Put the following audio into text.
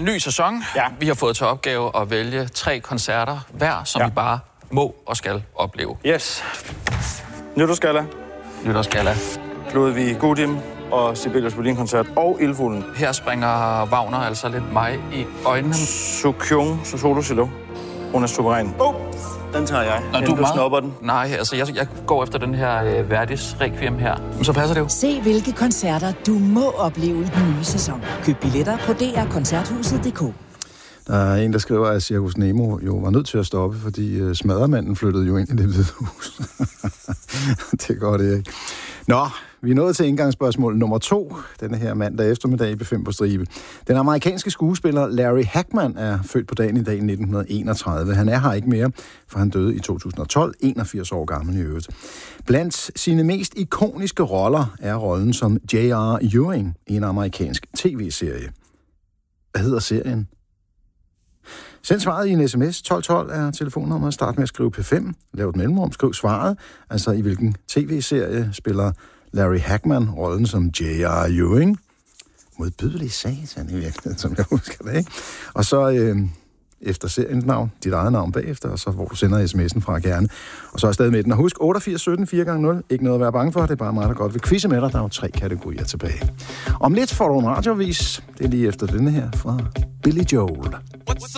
ny sæson. Ja. Vi har fået til opgave at vælge 3 koncerter hver, som vi bare må og skal opleve. Yes. Nytårsgalla. Ludwig Gudim og Sibelius Violin-koncert og Ildfuglen. Her springer Wagner altså lidt mig i øjnene. Sukyung, solo cello. Hun er suveræn. Den tager jeg. Nå, du snupper den. Nej, altså jeg går efter den her Verdis Requiem her. Men så passer det jo. Se hvilke koncerter du må opleve i den nye sæson. Køb billetter på drkoncerthuset.dk. Der er en, der skriver, at Cirkus Nemo jo var nødt til at stoppe, fordi smaddermanden flyttede jo ind i det hvide hus. Det går det ikke. Nå, vi er nået til indgangsspørgsmål nummer 2, denne her mandag eftermiddag i B5 på stribe. Den amerikanske skuespiller Larry Hagman er født på dagen i dag i 1931. Han er her ikke mere, for han døde i 2012, 81 år gammel i øvrigt. Blandt sine mest ikoniske roller er rollen som J.R. Ewing i en amerikansk tv-serie. Hvad hedder serien? Send svaret i en sms. 1212 er telefonnummeret. Start med at skrive P5. Lav et mellemrum. Skriv svaret. Altså i hvilken tv-serie spiller Larry Hagman rollen som J.R. Ewing. Modbydelig satan i virkeligheden, som jeg husker det, ikke? Og så efter seriens navn, dit eget navn bagefter, og så hvor du sender sms'en fra gerne. Og så er stadig med den. Og husk 88 17 4x0. Ikke noget at være bange for. Det er bare meget, der godt vil quizze med dig. Der er jo 3 kategorier tilbage. Om lidt får du en radiovis. Det er lige efter denne her fra Billy Joel.